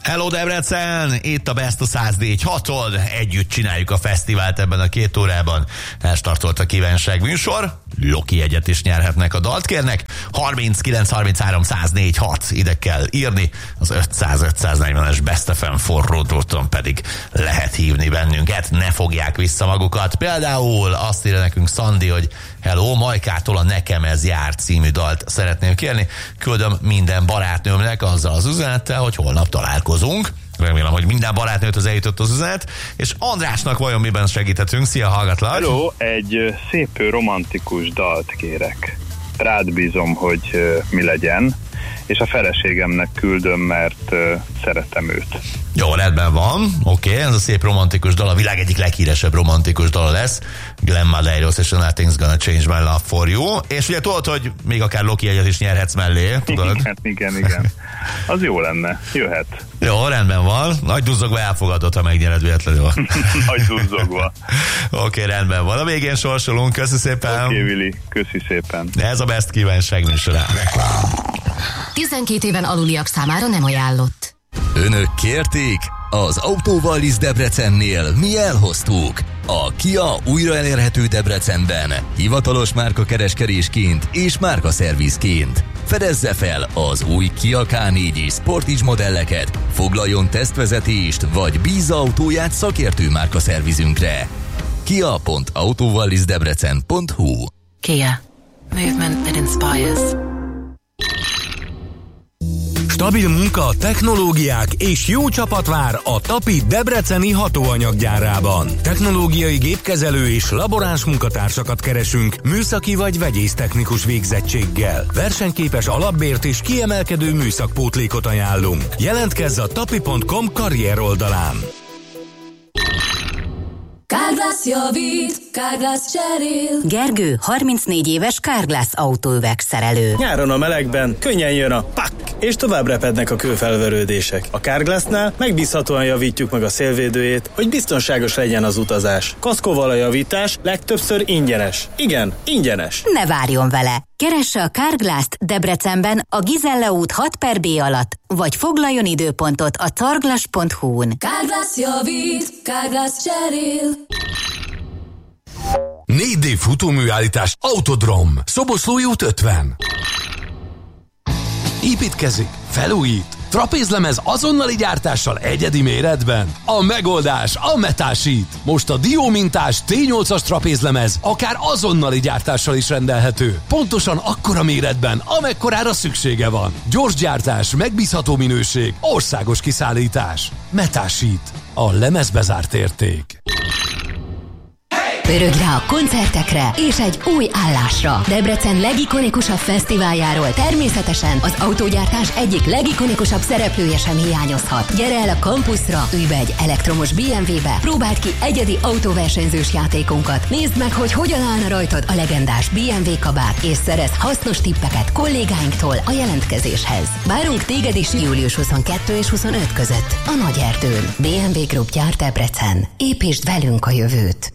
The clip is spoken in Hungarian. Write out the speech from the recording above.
Hello Debrecen! Itt a Best a 104.6-on. Együtt csináljuk a fesztivált ebben a 2 órában. Elstartolt a kívánság műsor. Loki jegyet is nyerhetnek, a dalt kérnek. 39 33 104 6 ide kell írni. Az 500-540-es Best FM forró dróton pedig lehet hívni bennünket. Ne fogják vissza magukat. Például azt írja nekünk Szandi, hogy hello, Majkától a Nekem ez jár című dalt szeretném kérni. Küldöm minden barátnőmnek azzal az üzenettel, hogy holnap találkozunk. Remélem, hogy minden barátnőt eljutott az üzenet. És Andrásnak vajon miben segíthetünk? Szia, hallgatlak! Hello, egy szép romantikus dalt kérek. Rád bízom, hogy mi legyen, és a feleségemnek küldöm, mert szeretem őt. Jó, rendben van. Oké, ez a szép romantikus dal a világ egyik leghíresebb romantikus dala lesz. Glenn Medeiros és Nothing's Gonna Change My Love For You. És ugye tudod, hogy még akár Loki jegyet is nyerhetsz mellé, tudod? Igen. Az jó lenne. Jöhet. Jó, rendben van. Nagy duzzogva elfogadott, ha megnyered véletlenül. Nagy duzzogva. Oké, rendben van. A végén sorsolunk. Köszi szépen. Oké, Vili. Köszi szépen. Ez a Best kívánság műsorán. 12 éven aluliak számára nem ajánlott. Önök kérték? Az Autóvallis Debrecennél mi elhoztuk. A Kia újra elérhető Debrecenben, hivatalos márkakereskedésként és márkaszervizként. Fedezze fel az új Kia K4 és Sportage modelleket, foglaljon tesztvezetést, vagy bízza autóját szakértő márkaszervizünkre. kia.autovallisdebrecen.hu. Kia. Movement that inspires. Stabil munka, technológiák és jó csapat vár a Tapi debreceni hatóanyaggyárában. Technológiai gépkezelő és laboráns munkatársakat keresünk műszaki vagy vegyésztechnikus végzettséggel. Versenyképes alapbért és kiemelkedő műszakpótlékot ajánlunk. Jelentkezz a tapi.com karrier oldalán. Carglass javít, Carglass cserél. Gergő, 34 éves Carglass autóüvegszerelő. Nyáron a melegben könnyen jön a pak, és tovább repednek a kőfelverődések. A Carglassnál megbízhatóan javítjuk meg a szélvédőjét, hogy biztonságos legyen az utazás. Kaszkóval a javítás legtöbbször ingyenes. Igen, ingyenes. Ne várjon vele! Keresse a Carglass-t Debrecenben a Gizella út 6/B alatt, vagy foglaljon időpontot a carglass.hu-n. Carglass javít, Carglass cserél. 4D futóműállítás Autodrom. Szoboszlói út 50. Építkezik, felújít, trapézlemez azonnali gyártással egyedi méretben. A megoldás a Metasheet. Most a diómintás T8-as trapézlemez akár azonnali gyártással is rendelhető. Pontosan akkora méretben, amekkorára szüksége van. Gyors gyártás, megbízható minőség, országos kiszállítás. Metasheet. A lemezbe zárt érték. Pörög rá a koncertekre és egy új állásra. Debrecen legikonikusabb fesztiváljáról természetesen az autógyártás egyik legikonikusabb szereplője sem hiányozhat. Gyere el a kampuszra, ülj be egy elektromos BMW-be, próbáld ki egyedi autóversenyzős játékunkat, nézd meg, hogy hogyan állna rajtad a legendás BMW kabát, és szerezz hasznos tippeket kollégáinktól a jelentkezéshez. Várunk téged is július 22 és 25 között a Nagy Erdőn. BMW Group gyárt Debrecen. Építsd velünk a jövőt.